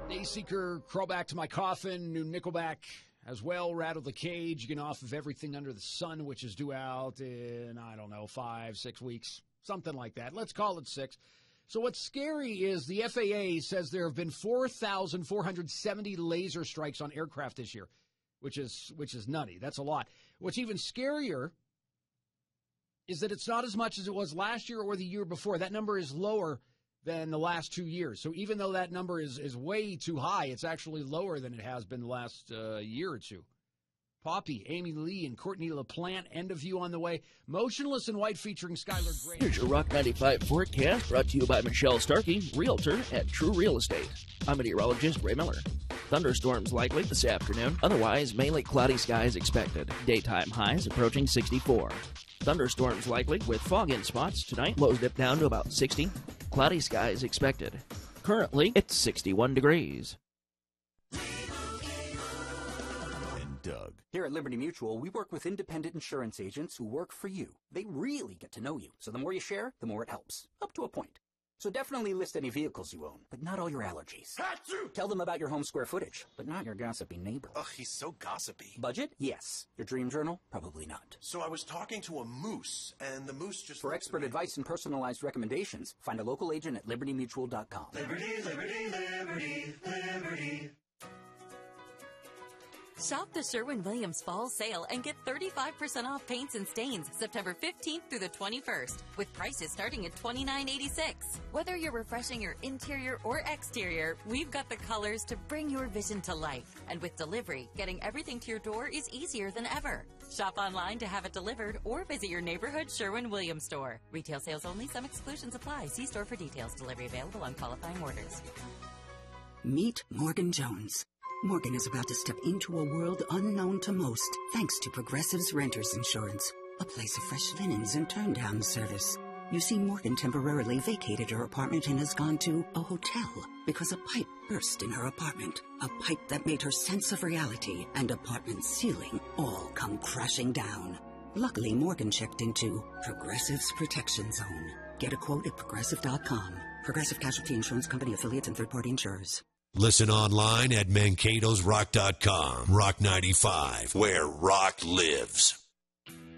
Dayseeker, Crawl Back to My Coffin, new Nickelback as well, Rattle the Cage, getting off of Everything Under the Sun, which is due out in, 5-6 weeks, something like that. Let's call it 6. So what's scary is the FAA says there have been 4,470 laser strikes on aircraft this year, which is nutty. That's a lot. What's even scarier is that it's not as much as it was last year or the year before. That number is lower than the last 2 years. So even though that number is way too high, it's actually lower than it has been the last year or two. Poppy, Amy Lee, and Courtney LaPlante, End of You on the way. Motionless in White featuring Skylar Gray. Here's your Rock 95 forecast, brought to you by Michelle Starkey, Realtor at True Real Estate. I'm meteorologist Ray Miller. Thunderstorms likely this afternoon. Otherwise, mainly cloudy skies expected. Daytime highs approaching 64. Thunderstorms likely with fog in spots tonight. Lows dip down to about 60. Cloudy skies expected. Currently, it's 61 degrees. Doug. Here at Liberty Mutual, we work with independent insurance agents who work for you. They really get to know you, so the more you share, the more it helps, up to a point. So definitely list any vehicles you own, but not all your allergies. Achoo! Tell them about your home square footage, but not your gossipy neighbor. Ugh, he's so gossipy. Budget? Yes. Your dream journal? Probably not. So I was talking to a moose, and the moose just... For expert advice and personalized recommendations, find a local agent at libertymutual.com. Liberty, liberty, liberty, liberty. Shop the Sherwin-Williams Fall Sale and get 35% off paints and stains September 15th through the 21st, with prices starting at $29.86. Whether you're refreshing your interior or exterior, we've got the colors to bring your vision to life. And with delivery, getting everything to your door is easier than ever. Shop online to have it delivered or visit your neighborhood Sherwin-Williams store. Retail sales only. Some exclusions apply. See store for details. Delivery available on qualifying orders. Meet Morgan Jones. Morgan is about to step into a world unknown to most, thanks to Progressive's Renters Insurance, a place of fresh linens and turn-down service. You see, Morgan temporarily vacated her apartment and has gone to a hotel because a pipe burst in her apartment, a pipe that made her sense of reality and apartment ceiling all come crashing down. Luckily, Morgan checked into Progressive's Protection Zone. Get a quote at Progressive.com. Progressive Casualty Insurance Company, affiliates, and third-party insurers. Listen online at Mankato'sRock.com. Rock 95, where rock lives.